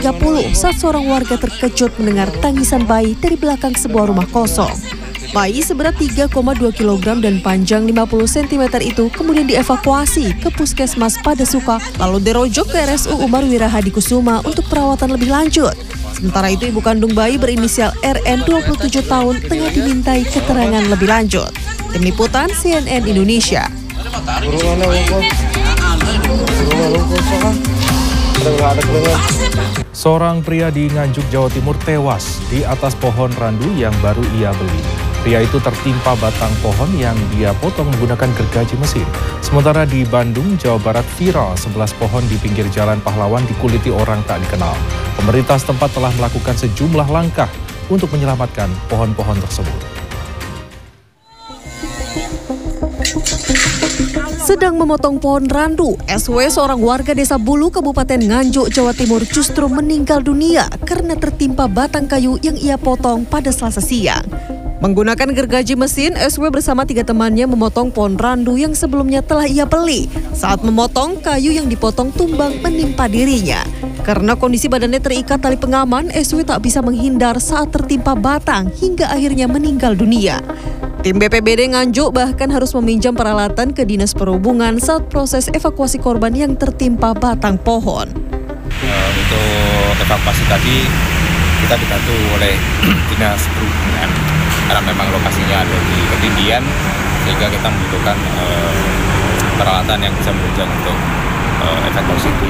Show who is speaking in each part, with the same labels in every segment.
Speaker 1: 30 saat seorang warga terkejut mendengar tangisan bayi dari belakang sebuah rumah kosong. Bayi seberat 3,2 kg dan panjang 50 cm itu kemudian dievakuasi ke Puskesmas Padasuka lalu dirujuk ke RSU Umar Wirahadikusuma untuk perawatan lebih lanjut. Sementara itu ibu kandung bayi berinisial RN 27 tahun tengah dimintai keterangan lebih lanjut. Tim Liputan CNN Indonesia.
Speaker 2: Seorang pria di Nganjuk, Jawa Timur tewas di atas pohon randu yang baru ia beli. Pria itu tertimpa batang pohon yang dia potong menggunakan gergaji mesin. Sementara di Bandung, Jawa Barat viral 11 pohon di pinggir Jalan Pahlawan dikuliti orang tak dikenal. Pemerintah setempat telah melakukan sejumlah langkah untuk menyelamatkan pohon-pohon tersebut.
Speaker 1: Sedang memotong pohon randu, SW seorang warga desa Bulu, Kabupaten Nganjuk, Jawa Timur justru meninggal dunia karena tertimpa batang kayu yang ia potong pada Selasa siang. Menggunakan gergaji mesin, SW bersama 3 temannya memotong pohon randu yang sebelumnya telah ia beli. Saat memotong, kayu yang dipotong tumbang menimpa dirinya. Karena kondisi badannya terikat tali pengaman, SW tak bisa menghindar saat tertimpa batang hingga akhirnya meninggal dunia. Tim BPBD Nganjuk bahkan harus meminjam peralatan ke Dinas Perhubungan saat proses evakuasi korban yang tertimpa batang pohon.
Speaker 3: Untuk evakuasi tadi kita dibantu oleh Dinas Perhubungan karena memang lokasinya ada di ketinggian sehingga kita membutuhkan peralatan yang bisa menunjang untuk evakuasi itu.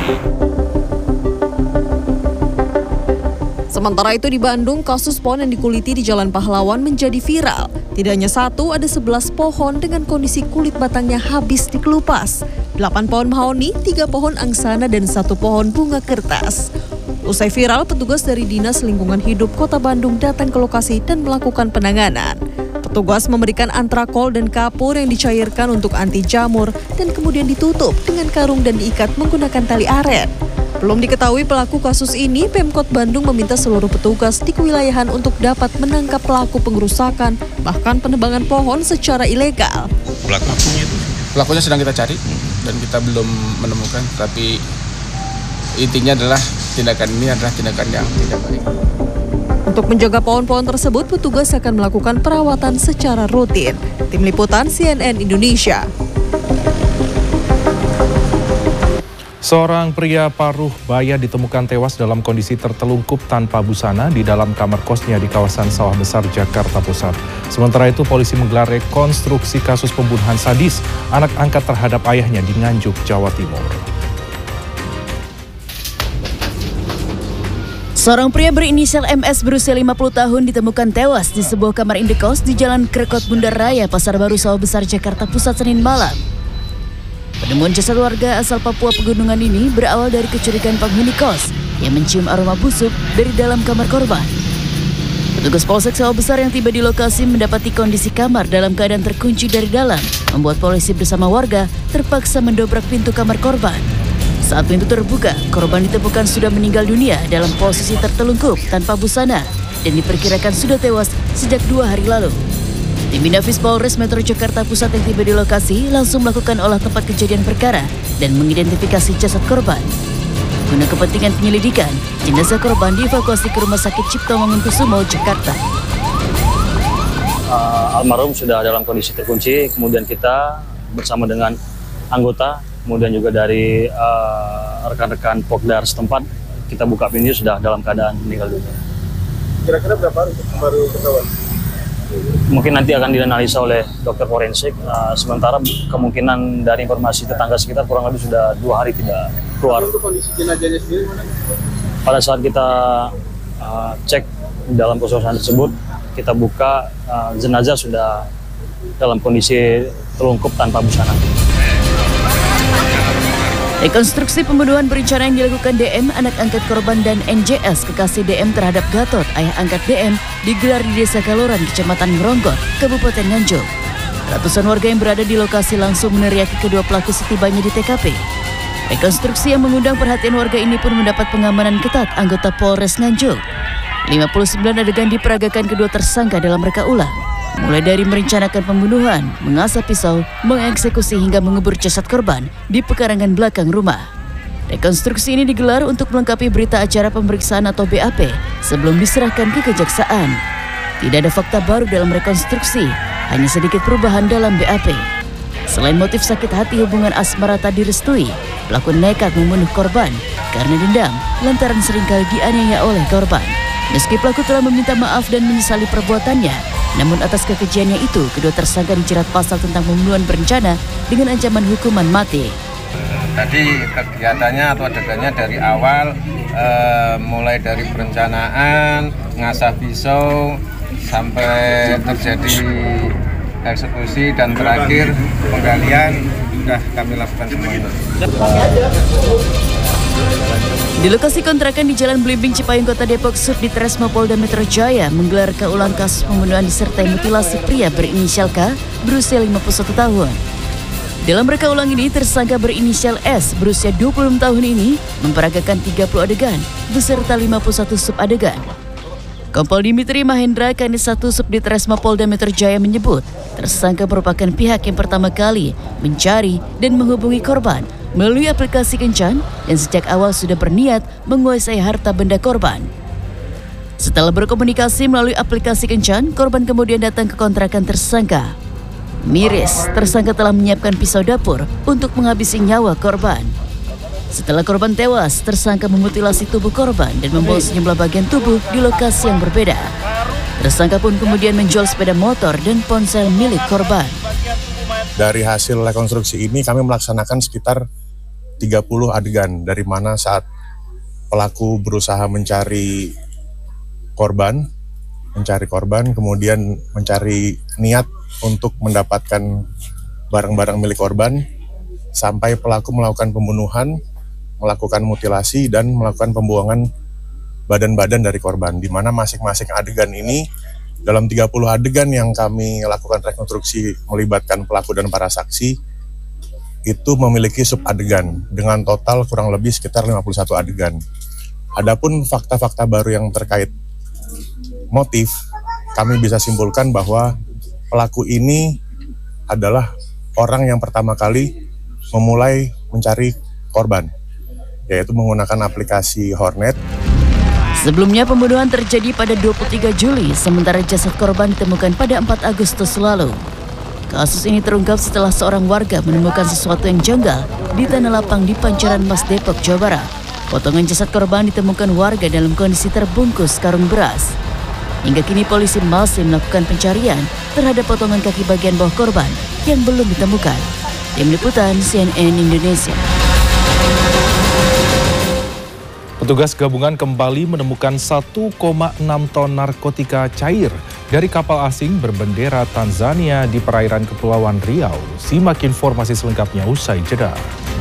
Speaker 1: Sementara itu di Bandung, kasus pohon yang dikuliti di Jalan Pahlawan menjadi viral. Tidak hanya satu, ada 11 pohon dengan kondisi kulit batangnya habis dikelupas. 8 pohon mahoni, 3 pohon angsana, dan 1 pohon bunga kertas. Usai viral, petugas dari Dinas Lingkungan Hidup Kota Bandung datang ke lokasi dan melakukan penanganan. Petugas memberikan antrakol dan kapur yang dicairkan untuk anti jamur dan kemudian ditutup dengan karung dan diikat menggunakan tali aret. Belum diketahui pelaku kasus ini, Pemkot Bandung meminta seluruh petugas di kewilayahan untuk dapat menangkap pelaku pengerusakan, bahkan penebangan pohon secara ilegal.
Speaker 4: Pelakunya sedang kita cari dan kita belum menemukan, tapi intinya adalah tindakan ini adalah tindakan yang tidak baik.
Speaker 1: Untuk menjaga pohon-pohon tersebut, petugas akan melakukan perawatan secara rutin. Tim Liputan CNN Indonesia.
Speaker 2: Seorang pria paruh baya ditemukan tewas dalam kondisi tertelungkup tanpa busana di dalam kamar kosnya di kawasan Sawah Besar, Jakarta Pusat. Sementara itu, polisi menggelar rekonstruksi kasus pembunuhan sadis anak angkat terhadap ayahnya di Nganjuk, Jawa Timur.
Speaker 5: Seorang pria berinisial MS berusia 50 tahun ditemukan tewas di sebuah kamar indekos di Jalan Krekot Bundar Raya, Pasar Baru, Sawah Besar, Jakarta Pusat, Senin malam. Penemuan jasad warga asal Papua Pegunungan ini berawal dari kecurigaan penghuni kos yang mencium aroma busuk dari dalam kamar korban. Petugas Polsek Sawah Besar yang tiba di lokasi mendapati kondisi kamar dalam keadaan terkunci dari dalam, membuat polisi bersama warga terpaksa mendobrak pintu kamar korban. Saat pintu terbuka, korban ditemukan sudah meninggal dunia dalam posisi tertelungkup tanpa busana dan diperkirakan sudah tewas sejak 2 hari lalu. Tim Inafis Polres Metro Jakarta Pusat yang tiba di lokasi langsung melakukan olah tempat kejadian perkara dan mengidentifikasi jasad korban. Guna kepentingan penyelidikan, jenazah korban dievakuasi ke Rumah Sakit Cipto Mangunkusumo, Jakarta.
Speaker 6: Almarhum sudah dalam kondisi terkunci, kemudian kita bersama dengan anggota, kemudian juga dari rekan-rekan Pokdar setempat, kita buka pintu sudah dalam keadaan meninggal dunia.
Speaker 4: Kira-kira berapa hari baru ketahuan?
Speaker 6: Mungkin nanti akan dianalisa oleh dokter forensik, sementara kemungkinan dari informasi tetangga sekitar kurang lebih sudah 2 hari tidak keluar.
Speaker 4: Untuk kondisi jenazahnya sendiri mana?
Speaker 6: Pada saat kita cek dalam kesusahan tersebut, kita buka jenazah sudah dalam kondisi terlungkup tanpa busana.
Speaker 5: Rekonstruksi pembunuhan berencana yang dilakukan DM, anak angkat korban, dan NJS, kekasih DM terhadap Gatot, ayah angkat DM, digelar di Desa Kaloran, Kecamatan Ngeronggot, Kabupaten Nganjuk. Ratusan warga yang berada di lokasi langsung meneriaki kedua pelaku setibanya di TKP. Rekonstruksi yang mengundang perhatian warga ini pun mendapat pengamanan ketat anggota Polres Nganjuk. 59 adegan diperagakan kedua tersangka dalam reka ulang. Mulai dari merencanakan pembunuhan, mengasah pisau, mengeksekusi hingga mengubur jasad korban di pekarangan belakang rumah. Rekonstruksi ini digelar untuk melengkapi berita acara pemeriksaan atau BAP sebelum diserahkan ke kejaksaan. Tidak ada fakta baru dalam rekonstruksi, hanya sedikit perubahan dalam BAP. Selain motif sakit hati hubungan asmara tak direstui, pelaku nekat membunuh korban karena dendam lantaran seringkali dianiaya oleh korban. Meski pelaku telah meminta maaf dan menyesali perbuatannya, namun atas kekejiannya itu, kedua tersangka dijerat pasal tentang pembunuhan berencana dengan ancaman hukuman mati.
Speaker 7: Tadi kegiatannya atau adegannya dari awal, mulai dari perencanaan, ngasah pisau, sampai terjadi eksekusi dan terakhir penggalian sudah kami lakukan semuanya.
Speaker 5: Di lokasi kontrakan di Jalan Belimbing Cipayung Kota Depok, Subditreskrim Polda Metro Jaya menggelar kaulang kasus pembunuhan disertai mutilasi pria berinisial K berusia 51 tahun. Dalam reka ulang ini, tersangka berinisial S berusia 26 tahun ini memperagakan 30 adegan beserta 51 subadegan. Kompol Dimitri Mahendra, Kanit 1 Subditreskrim Polda Metro Jaya menyebut, tersangka merupakan pihak yang pertama kali mencari dan menghubungi korban melalui aplikasi Kencan dan sejak awal sudah berniat menguasai harta benda korban. Setelah berkomunikasi melalui aplikasi Kencan, korban kemudian datang ke kontrakan tersangka. Miris, tersangka telah menyiapkan pisau dapur untuk menghabisi nyawa korban. Setelah korban tewas, tersangka memutilasi tubuh korban dan membawa sejumlah bagian tubuh di lokasi yang berbeda. Tersangka pun kemudian menjual sepeda motor dan ponsel milik korban.
Speaker 8: Dari hasil rekonstruksi ini kami melaksanakan sekitar 30 adegan, dari mana saat pelaku berusaha mencari korban, kemudian mencari niat untuk mendapatkan barang-barang milik korban, sampai pelaku melakukan pembunuhan, melakukan mutilasi, dan melakukan pembuangan badan-badan dari korban, di mana masing-masing adegan ini dalam 30 adegan yang kami lakukan rekonstruksi melibatkan pelaku dan para saksi, itu memiliki sub-adegan dengan total kurang lebih sekitar 51 adegan. Adapun fakta-fakta baru yang terkait motif, kami bisa simpulkan bahwa pelaku ini adalah orang yang pertama kali memulai mencari korban, yaitu menggunakan aplikasi Hornet.
Speaker 5: Sebelumnya pembunuhan terjadi pada 23 Juli, sementara jasad korban ditemukan pada 4 Agustus lalu. Kasus ini terungkap setelah seorang warga menemukan sesuatu yang janggal di tanah lapang di Pancoran Mas, Depok, Jawa Barat. Potongan jasad korban ditemukan warga dalam kondisi terbungkus karung beras. Hingga kini polisi masih melakukan pencarian terhadap potongan kaki bagian bawah korban yang belum ditemukan. Tim Liputan CNN Indonesia.
Speaker 2: Petugas gabungan kembali menemukan 1,6 ton narkotika cair dari kapal asing berbendera Tanzania di perairan Kepulauan Riau. Simak informasi selengkapnya usai jeda.